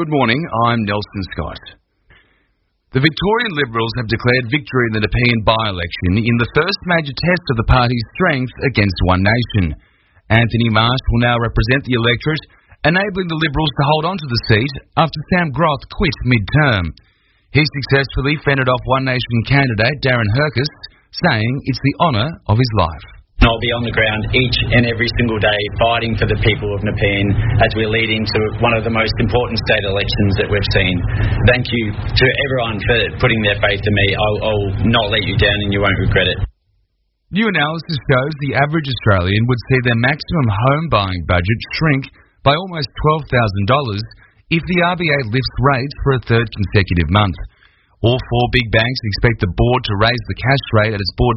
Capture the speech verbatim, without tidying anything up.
Good morning, I'm Nelson Scott. The Victorian Liberals have declared victory in the Nepean by-election in the first major test of the party's strength against One Nation. Anthony Marsh will now represent the electorate, enabling the Liberals to hold on to the seat after Sam Groth quit mid-term. He successfully fended off One Nation candidate Darren Hercus, saying it's the honour of his life. I'll be on the ground each and every single day fighting for the people of Nepean as we lead into one of the most important state elections that we've seen. Thank you to everyone for putting their faith in me. I'll, I'll not let you down and you won't regret it. New analysis shows the average Australian would see their maximum home buying budget shrink by almost twelve thousand dollars if the R B A lifts rates for a third consecutive month. All four big banks expect the board to raise the cash rate at its board